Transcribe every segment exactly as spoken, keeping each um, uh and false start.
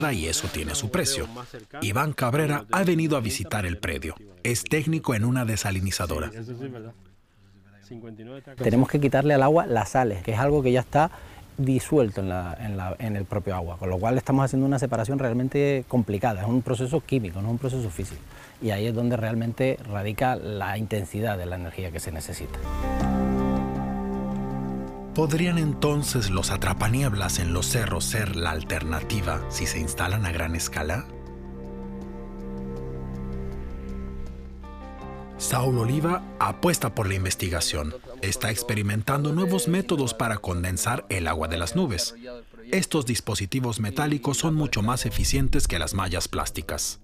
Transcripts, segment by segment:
y eso tiene su precio. Iván Cabrera ha venido a visitar el predio. Es técnico en una desalinizadora. Tenemos que quitarle al agua las sales, que es algo que ya está disuelto en, la, en, la, en el propio agua, con lo cual estamos haciendo una separación realmente complicada. Es un proceso químico, no es un proceso físico. Y ahí es donde realmente radica la intensidad de la energía que se necesita. ¿Podrían entonces los atrapanieblas en los cerros ser la alternativa si se instalan a gran escala? Saúl Oliva apuesta por la investigación. Está experimentando nuevos métodos para condensar el agua de las nubes. Estos dispositivos metálicos son mucho más eficientes que las mallas plásticas.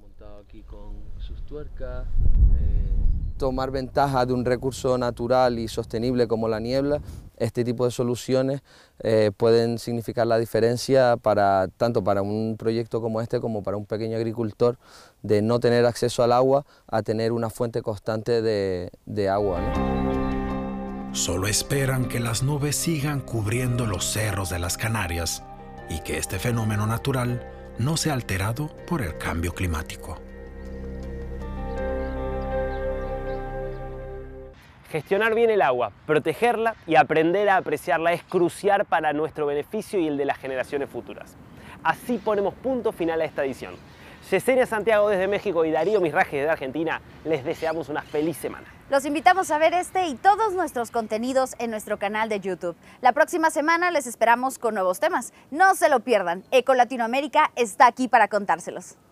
Tomar ventaja de un recurso natural y sostenible como la niebla, este tipo de soluciones eh, pueden significar la diferencia para, tanto para un proyecto como este como para un pequeño agricultor, de no tener acceso al agua a tener una fuente constante de, de agua, ¿no? Solo esperan que las nubes sigan cubriendo los cerros de las Canarias y que este fenómeno natural no sea alterado por el cambio climático. Gestionar bien el agua, protegerla y aprender a apreciarla es crucial para nuestro beneficio y el de las generaciones futuras. Así ponemos punto final a esta edición. Yesenia Santiago desde México y Darío Misrajes desde Argentina, les deseamos una feliz semana. Los invitamos a ver este y todos nuestros contenidos en nuestro canal de YouTube. La próxima semana les esperamos con nuevos temas. No se lo pierdan, Eco Latinoamérica está aquí para contárselos.